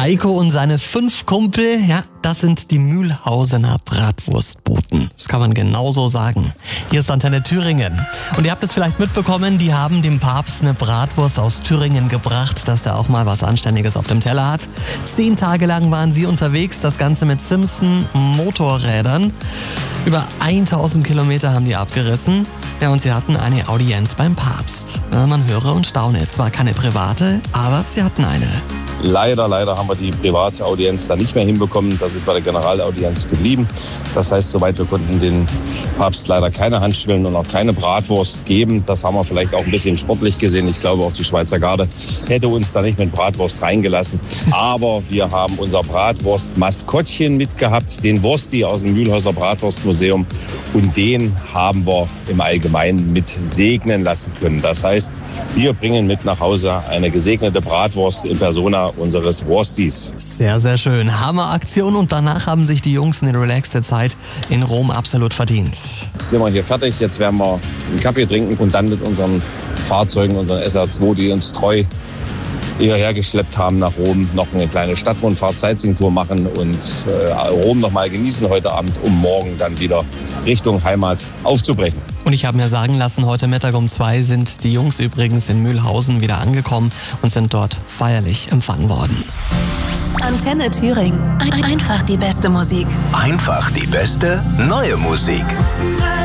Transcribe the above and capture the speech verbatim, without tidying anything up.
Heiko und seine fünf Kumpel, ja, das sind die Mühlhausener Bratwurstboten. Das kann man genauso sagen. Hier ist Antenne Thüringen. Und ihr habt es vielleicht mitbekommen, die haben dem Papst eine Bratwurst aus Thüringen gebracht, dass der auch mal was Anständiges auf dem Teller hat. Zehn Tage lang waren sie unterwegs, das Ganze mit Simpson-Motorrädern. Über tausend Kilometer haben die abgerissen. Ja, und sie hatten eine Audienz beim Papst. Ja, man höre und staune. Zwar keine private, aber sie hatten eine. Leider, leider haben wir die private Audienz da nicht mehr hinbekommen. Das ist bei der Generalaudienz geblieben. Das heißt, soweit wir konnten den Papst leider keine Handschwillen und auch keine Bratwurst geben. Das haben wir vielleicht auch ein bisschen sportlich gesehen. Ich glaube, auch die Schweizer Garde hätte uns da nicht mit Bratwurst reingelassen. Aber wir haben unser Bratwurst-Maskottchen mitgehabt, den Wursti aus dem Mühlhäuser Bratwurstmuseum. Und den haben wir im Allgemeinen mit segnen lassen können. Das heißt, wir bringen mit nach Hause eine gesegnete Bratwurst in Persona unseres Wurstis. Sehr, sehr schön. Hammeraktion, und danach haben sich die Jungs eine relaxte Zeit in Rom absolut verdient. Jetzt sind wir hier fertig. Jetzt werden wir einen Kaffee trinken und dann mit unseren Fahrzeugen, unseren S R zwei, die uns treu hierher geschleppt haben nach Rom, noch eine kleine Stadtrundfahrt, Sightseeing-Tour machen und äh, Rom noch mal genießen heute Abend, um morgen dann wieder Richtung Heimat aufzubrechen. Und ich habe mir sagen lassen, heute Mittag um zwei sind die Jungs übrigens in Mühlhausen wieder angekommen und sind dort feierlich empfangen worden. Antenne Thüringen. Einfach die beste Musik. Einfach die beste neue Musik.